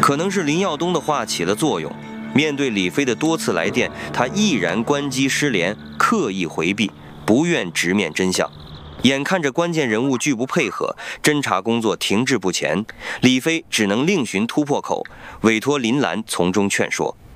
可能是林耀东的话起了作用，面对李飞的多次来电，他毅然关机失联，刻意回避，不愿直面真相。眼看着关键人物拒不配合，侦查工作停滞不前，李飞只能另寻突破口，委托林兰从中劝说。